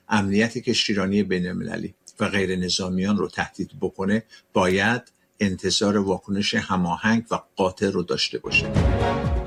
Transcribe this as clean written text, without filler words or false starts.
امنیت کشتیرانی بین‌المللی و غیر نظامیان رو تهدید بکنه، باید انتظار واکنش هماهنگ و قاطع رو داشته باشه.